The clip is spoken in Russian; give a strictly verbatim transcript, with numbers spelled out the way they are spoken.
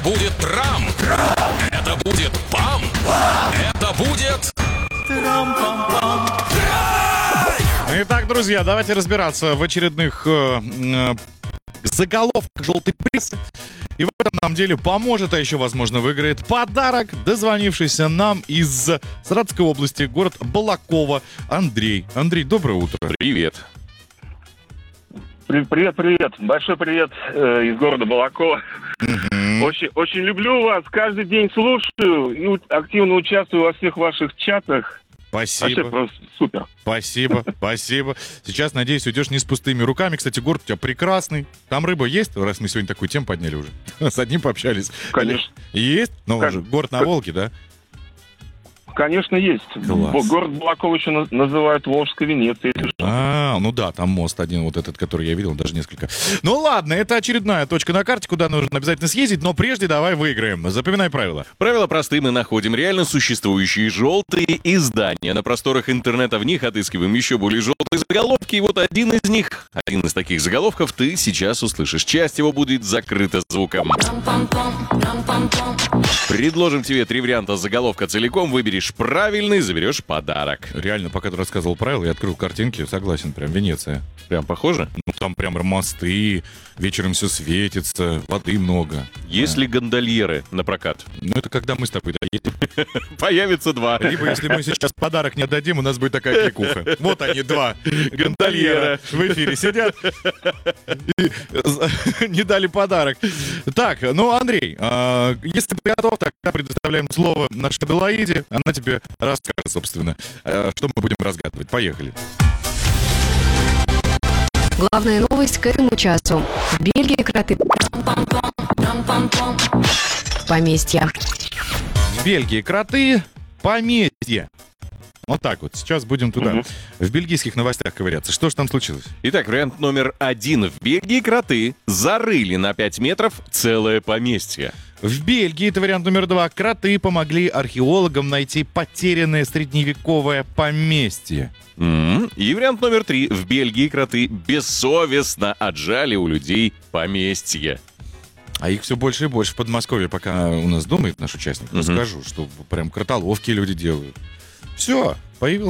будет трам. Это будет пам. Это будет... Итак, друзья, давайте разбираться в очередных э, э, заголовках желтой прессы. И в этом нам деле поможет, а еще, возможно, выиграет подарок, дозвонившийся нам из Саратовской области, город Балаково, Андрей. Андрей, доброе утро. Привет. Привет, привет. Большой привет э, из города Балаково. Mm-hmm. Очень, очень люблю вас. Каждый день слушаю и у- активно участвую во всех ваших чатах. Вообще Спасибо. просто супер. Спасибо, спасибо. Сейчас, надеюсь, уйдешь не с пустыми руками. Кстати, город у тебя прекрасный. Там рыба есть, раз мы сегодня такую тему подняли уже. С одним пообщались. Конечно. Есть? Ну, Как- уже город на Волге, да? Конечно, есть. Класс. Бо- Город Балаково еще на- называют Волжской Венецией. если что. А, ну да, там мост один, вот этот, который я видел, даже несколько. Ну ладно, это очередная точка на карте, куда нужно обязательно съездить, но прежде давай выиграем. Запоминай правила. Правила простые, мы находим реально существующие желтые издания. На просторах интернета в них отыскиваем еще более желтые заголовки. И вот один из них, один из таких заголовков ты сейчас услышишь. Часть его будет закрыта звуком. Предложим тебе три варианта заголовка целиком. Выберешь правильный, заберешь подарок. Реально, пока ты рассказывал правила, я открыл картинки, согласен, прям Венеция. Прям похоже? Ну там прям мосты, вечером все светится, воды много. Есть ли гондольеры на прокат? Ну это когда мы с тобой доедем. Появится два. Либо если мы сейчас подарок не отдадим, у нас будет такая кликуха. Вот они, два гондольера в эфире сидят и не дали подарок. Так, ну, Андрей, а, если ты готов, тогда предоставляем слово нашей Аделаиде. Она тебе расскажет, собственно, а, что мы будем разгадывать. Поехали. Главная новость к этому часу. В Бельгии кроты поместья. В Бельгии кроты, поместье. Вот так вот. Сейчас будем туда, Мгм. в бельгийских новостях ковыряться. Что же там случилось? Итак, вариант номер один. В Бельгии кроты зарыли на пять метров целое поместье. В Бельгии, это вариант номер два, кроты помогли археологам найти потерянное средневековое поместье. М. И вариант номер три. В Бельгии кроты бессовестно отжали у людей поместье. А их все больше и больше в Подмосковье, пока у нас думает наш участник. Мгм. Расскажу, что прям кротоловки люди делают. Все, появился